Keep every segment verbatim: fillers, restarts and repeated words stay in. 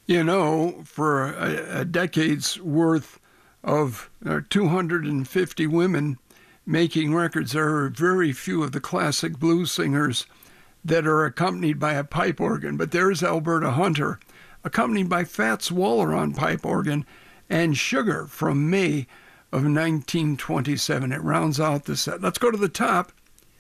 You know, for a, a decade's worth of uh, two hundred fifty women making records, there are very few of the classic blues singers that are accompanied by a pipe organ. But there's Alberta Hunter, accompanied by Fats Waller on pipe organ, and Sugar from May of nineteen twenty-seven. It rounds out the set. Let's go to the top.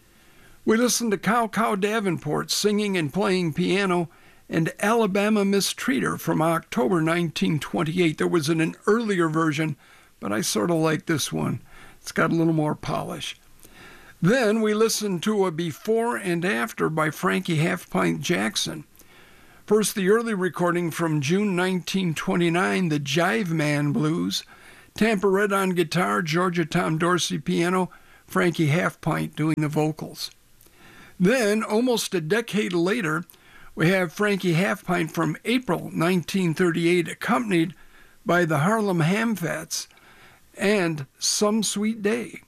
We listen to Cow Cow Davenport singing and playing piano, and Alabama Mistreater from October nineteen twenty-eight. There was an, an earlier version, but I sort of like this one. It's got a little more polish. Then we listened to a Before and After by Frankie Half Pint Jackson. First, the early recording from June nineteen twenty-nine, the Jive Man Blues. Tampa Red on guitar, Georgia Tom Dorsey piano, Frankie Half Pint doing the vocals. Then, almost a decade later, we have Frankie Half Pint from April nineteen thirty-eight, accompanied by the Harlem Hamfats and Some Sweet Day.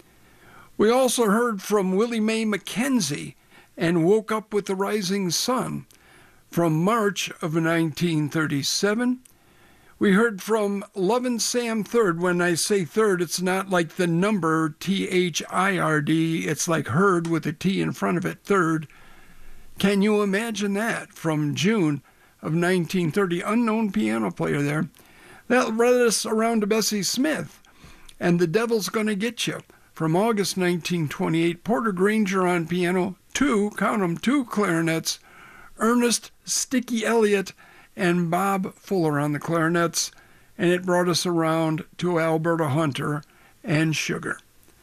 We also heard from Willie Mae McKenzie and Woke Up with the Rising Sun from March of nineteen thirty-seven. We heard from Lovin' Sam Third. When I say third, it's not like the number T H I R D. It's like heard with a T in front of it, third. Can you imagine that? From June of nineteen thirty, unknown piano player there. That led us around to Bessie Smith and The Devil's Gonna Get You. From August nineteen twenty-eight, Porter Granger on piano, two, count them, two clarinets, Ernest Sticky Elliott and Bob Fuller on the clarinets, and it brought us around to Alberta Hunter and Sugar.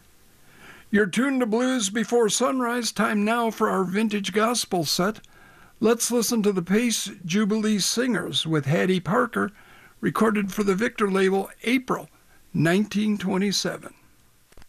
You're tuned to Blues Before Sunrise. Time now for our vintage gospel set. Let's listen to the Pace Jubilee Singers with Hattie Parker, recorded for the Victor label, April nineteen twenty-seven.